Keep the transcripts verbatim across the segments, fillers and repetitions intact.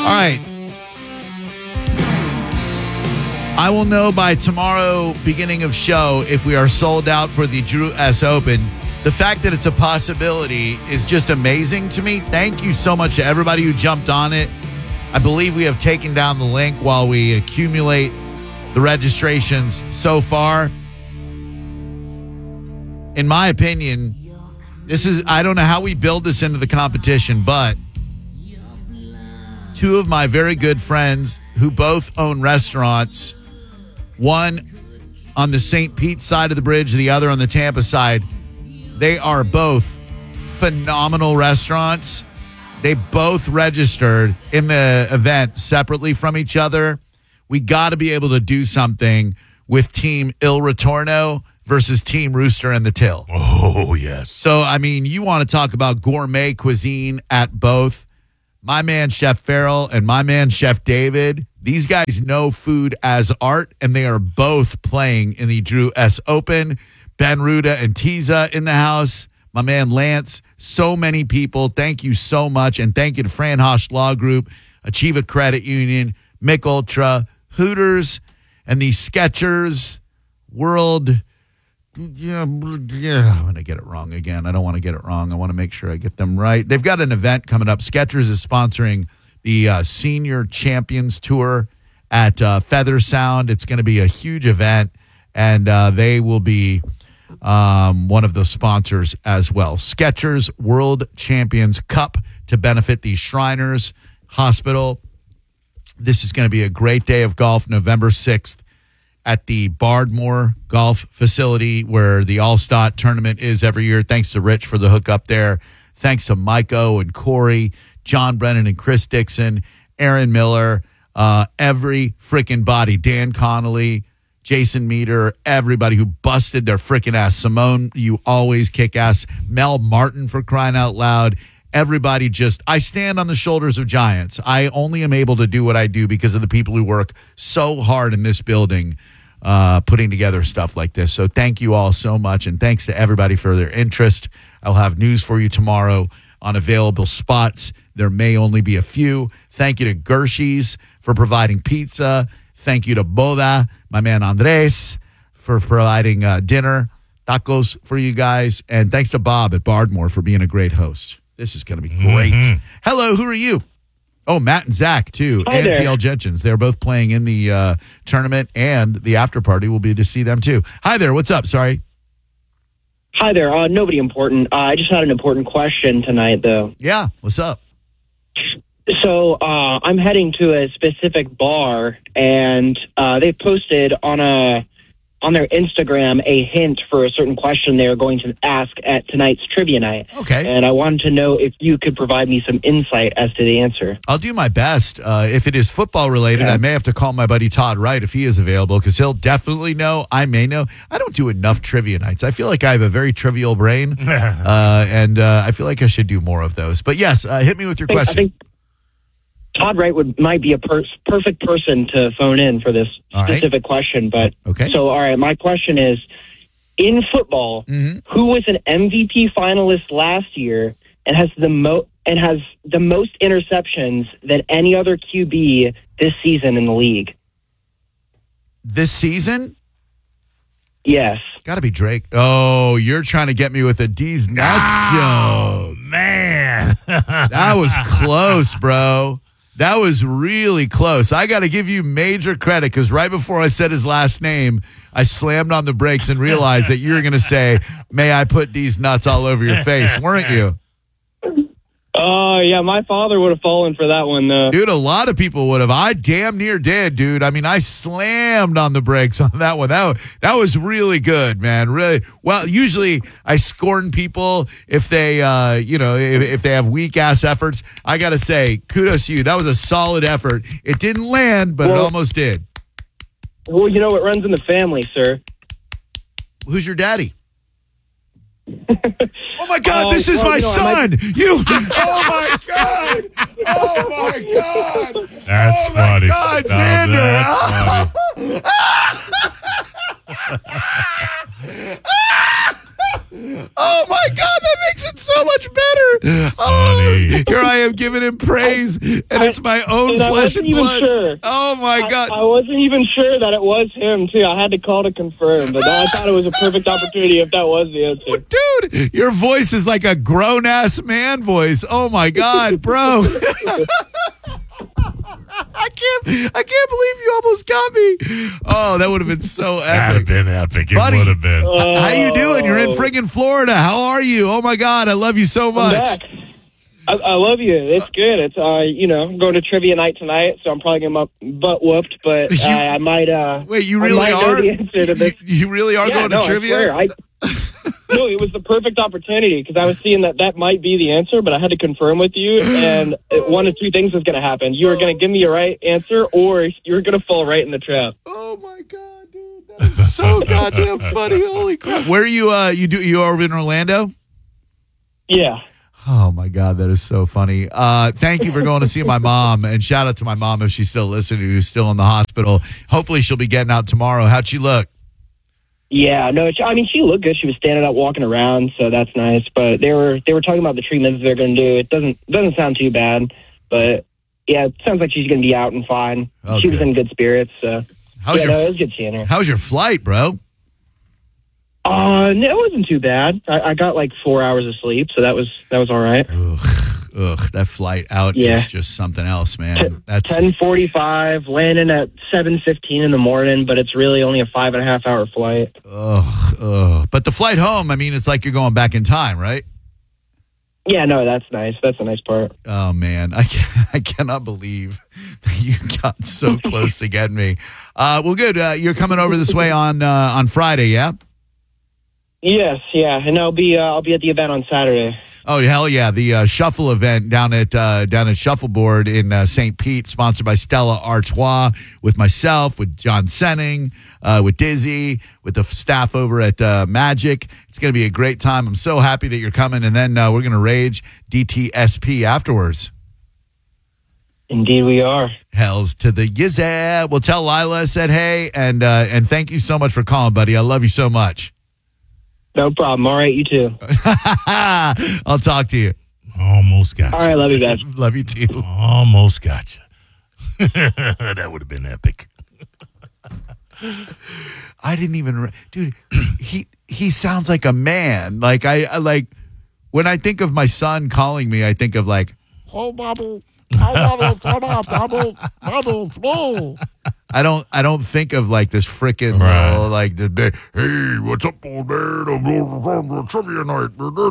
right. I will know by tomorrow, beginning of show, if we are sold out for the Drew S. Open. The fact that it's a possibility is just amazing to me. Thank you so much to everybody who jumped on it. I believe we have taken down the link while we accumulate the registrations so far. In my opinion, this is, I don't know how we build this into the competition, but two of my very good friends who both own restaurants, one on the Saint Pete side of the bridge, the other on the Tampa side, they are both phenomenal restaurants. They both registered in the event separately from each other. We got to be able to do something with Team Il Ritorno versus Team Rooster and the Till. Oh, yes. So, I mean, you want to talk about gourmet cuisine at both. My man, Chef Farrell, and my man, Chef David, these guys know food as art, and they are both playing in the Drew S. Open. Ben Ruda and Tiza in the house. My man, Lance. So many people. Thank you so much. And thank you to Fran Hosh Law Group, Achieva Credit Union, Mick Ultra, Hooters, and the Skechers World. Yeah, yeah, I'm going to get it wrong again. I don't want to get it wrong. I want to make sure I get them right. They've got an event coming up. Skechers is sponsoring the uh, Senior Champions Tour at uh, Feather Sound. It's going to be a huge event, and uh, they will be um, one of the sponsors as well. Skechers World Champions Cup to benefit the Shriners Hospital. This is going to be a great day of golf, November sixth. At the Bardmore Golf Facility where the All-Star tournament is every year. Thanks to Rich for the hookup there. Thanks to Maiko and Corey, John Brennan and Chris Dixon, Aaron Miller, uh, every freaking body. Dan Connolly, Jason Meter, everybody who busted their freaking ass. Simone, you always kick ass. Mel Martin, for crying out loud. Everybody just, I stand on the shoulders of giants. I only am able to do what I do because of the people who work so hard in this building uh, putting together stuff like this. So thank you all so much, and thanks to everybody for their interest. I'll have news for you tomorrow on available spots. There may only be a few. Thank you to Gershie's for providing pizza. Thank you to Boda, my man Andres, for providing uh, dinner, tacos for you guys. And thanks to Bob at Bardmore for being a great host. This is going to be great. Mm-hmm. Hello, who are you? Oh, Matt and Zach, too. Hi and there. C L Jenkins. They're both playing in the uh, tournament, and the after party will be to see them, too. Hi there. What's up? Sorry. Hi there. Uh, nobody important. Uh, I just had an important question tonight, though. Yeah. What's up? So uh, I'm heading to a specific bar, and uh, they posted on a on their Instagram a hint for a certain question they are going to ask at tonight's trivia night. Okay. And I wanted to know if you could provide me some insight as to the answer. I'll do my best. Uh, if it is football related, Yeah. I may have to call my buddy Todd Wright if he is available, because he'll definitely know. I may know. I don't do enough trivia nights. I feel like I have a very trivial brain, uh, and uh, I feel like I should do more of those. But yes, uh, hit me with your I think, question. I think Todd Wright would might be a per- perfect person to phone in for this All right. specific question. But Okay. so, all right, my question is: in football, Mhm. who was an M V P finalist last year and has the mo and has the most interceptions than any other Q B this season in the league? This season? Yes. Got to be Drake. Oh, you're trying to get me with a D's nuts Oh, joke. man. That was close, bro. That was really close. I got to give you major credit, because right before I said his last name, I slammed on the brakes and realized that you were going to say, "May I put these nuts all over your face?" Weren't you? Oh, yeah, my father would have fallen for that one, though. Dude, a lot of people would have. I damn near did, dude. I mean, I slammed on the brakes on that one. That, that was really good, man. Really. Well, usually I scorn people if they, uh, you know, if, if they have weak-ass efforts. I got to say, kudos to you. That was a solid effort. It didn't land, but it Well- almost did. Well, you know what runs in the family, sir. Who's your daddy? Oh, my God, Uh, this is well, my you know, I son. You. Oh, my God. Oh, my God. That's oh, funny. my God, Now Xander. that's funny. Oh, my God, that makes it so much better. Oh, Funny. here I am giving him praise, and I- it's my own and I flesh wasn't and even blood. sure. Oh my I, God. I wasn't even sure that it was him, too. I had to call to confirm, but I thought it was a perfect opportunity if that was the answer. Dude, your voice is like a grown ass man voice. Oh my God, bro. I can't I can't believe you almost got me. Oh, that would have been so That'd have epic. been epic. It Buddy. would have been. Uh, How you doing? You're in friggin' Florida. How are you? Oh my God, I love you so I'm much. back. I, I love you. It's good. It's uh, you know, I'm going to trivia night tonight, so I'm probably getting my butt whooped, but uh, You- I might. Uh, Wait, you I really might know are? the answer to this. You, you really are yeah, going no, to trivia? I swear. I, no, it was the perfect opportunity because I was seeing that that might be the answer, but I had to confirm with you, and it, one of two things was going to happen. You were going to give me a right answer, or you were going to fall right in the trap. Oh my God, dude, that is so goddamn funny. Holy crap! Where are you? Uh, you do you over in Orlando? Yeah. Oh my God, that is so funny. Uh, thank you for going to see my mom, and shout out to my mom if she's still listening, who's still in the hospital. Hopefully, she'll be getting out tomorrow. How'd she look? Yeah, no, she, I mean, she looked good. She was standing up, walking around, so that's nice. But they were they were talking about the treatments they're going to do. It doesn't doesn't sound too bad, but yeah, it sounds like she's going to be out and fine. Oh, she was good. in good spirits, so How's yeah, your no, it was good seeing her. How's your flight, bro? Uh, no, it wasn't too bad. I, I got like four hours of sleep, so that was that was all right. Ugh, ugh, that flight out Yeah. is just something else, man. That's ten forty-five, landing at seven fifteen in the morning, but it's really only a five and a half hour flight. ugh, ugh. But the flight home, I mean, it's like you're going back in time, right? Yeah, no, that's nice. That's a nice part. Oh man, I can, I cannot believe you got so close to getting me. Uh, well, good. Uh, you're coming over this way on uh, on Friday, yeah? Yes, yeah, and I'll be uh, I'll be at the event on Saturday. Oh hell yeah! The uh, Shuffle event down at uh, down at Shuffleboard in uh, Saint Pete, sponsored by Stella Artois, with myself, with John Senning, uh, with Dizzy, with the staff over at uh, Magic. It's going to be a great time. I'm so happy that you're coming, and then uh, we're going to rage D T S P afterwards. Indeed, we are. Hells to the yizza. Well, tell Lila I said hey, and uh, and thank you so much for calling, buddy. I love you so much. No problem. All right, you too. I'll talk to you. Almost got you. All right, love you guys. Love you too. Almost got you. That would have been epic. I didn't even, re- dude. He he sounds like a man. Like I, I like when I think of my son calling me, I think of like, Hey, Daddy. Hey, Daddy. Turn up, Daddy. Daddy, it's me. I don't I don't think of like this freaking Right. little, like the big, hey, what's up, old man? I'm going to trivia night.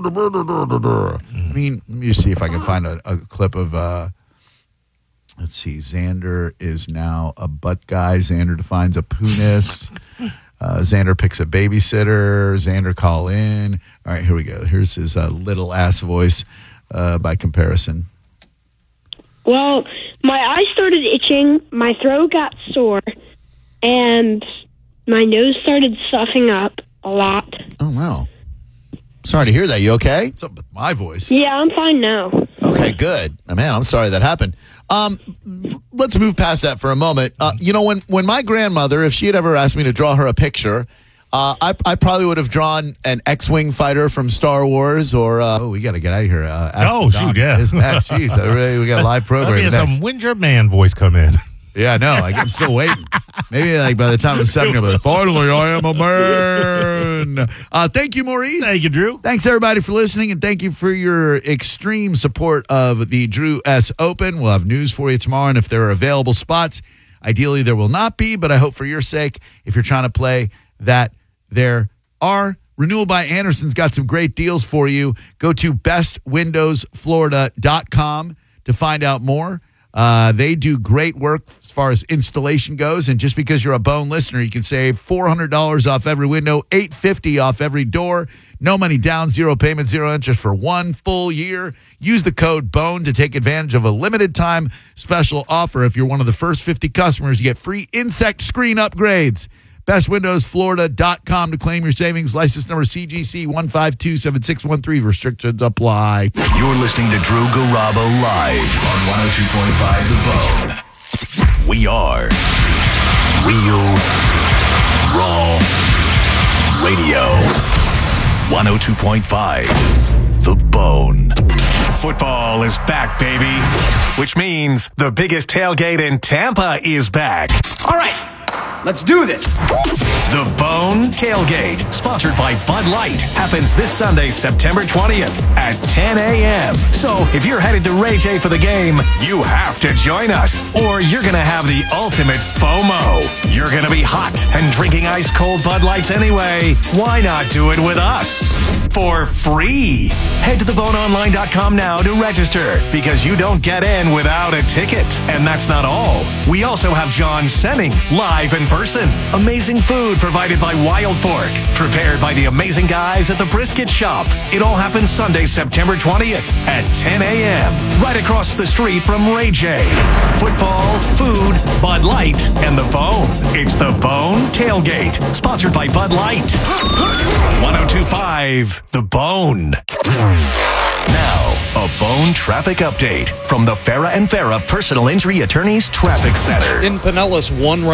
I mean, let me just see if I can find a, a clip of. Uh, let's see. Xander is now a butt guy. Xander defines a penis. Uh, Xander picks a babysitter. Xander call in. All right, here we go. Here's his uh, little ass voice uh, by comparison. Well, my eye started itching, my throat got sore, and my nose started stuffing up a lot. Oh, wow. Sorry to hear that. You okay? What's up with my voice? Yeah, I'm fine now. Okay, good. Oh, man, I'm sorry that happened. Um, let's move past that for a moment. Uh, you know, when, when my grandmother, if she had ever asked me to draw her a picture, uh, I, I probably would have drawn an X-Wing fighter from Star Wars or... Uh, Oh, we got to get out of here. Uh, ask Oh, the shoot, doc. yeah. It's next. Jeez, I really, we got a live Let program me have next. some When's Your Man voice come in. Yeah, no, like, I'm still waiting. Maybe like by the time I'm seven, I'll be like, finally, I am a man. Uh, thank you, Maurice. Thank you, Drew. Thanks, everybody, for listening, and thank you for your extreme support of the Drew S. Open. We'll have news for you tomorrow, and if there are available spots, ideally there will not be, but I hope for your sake, if you're trying to play, that there are. Renewal by Anderson's got some great deals for you. Go to best windows florida dot com to find out more. Uh, they do great work as far as installation goes, and just because you're a Bone listener, you can save four hundred dollars off every window, eight hundred fifty dollars off every door, no money down, zero payment, zero interest for one full year. Use the code BONE to take advantage of a limited time special offer. If you're one of the first fifty customers, you get free insect screen upgrades. best windows florida dot com to claim your savings. License number C G C one five two seven six one three. Restrictions apply. You're listening to Drew Garabo live on one oh two point five The Bone. We are Real Raw Radio. one oh two point five The Bone. Football is back, baby. Which means the biggest tailgate in Tampa is back. All right, let's do this. The Bone Tailgate, sponsored by Bud Light, happens this Sunday, September twentieth at ten a.m. So if you're headed to Ray J for the game, you have to join us, or you're going to have the ultimate FOMO. You're going to be hot and drinking ice-cold Bud Lights anyway. Why not do it with us? For free. Head to the bone online dot com now to register, because you don't get in without a ticket. And that's not all. We also have John Senning live in person. Amazing food provided by Wild Fork, prepared by the amazing guys at the Brisket Shop. It all happens Sunday, September twentieth at ten a.m. right across the street from Ray J. Football, food, Bud Light, and the Bone. It's the Bone Tailgate, sponsored by Bud Light. one oh two point five The Bone. Now, a Bone traffic update from the Farah and Farah Personal Injury Attorneys Traffic Center. In Pinellas, one